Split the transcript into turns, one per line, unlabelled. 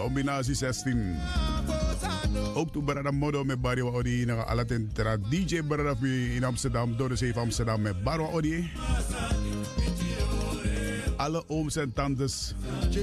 Combinatie 16. Ook toe Barada Modo met Barry Odi. Naga alaten tra DJ Barada in Amsterdam. Door de zee van Amsterdam met Barwa Odi. Alle ooms en tantes.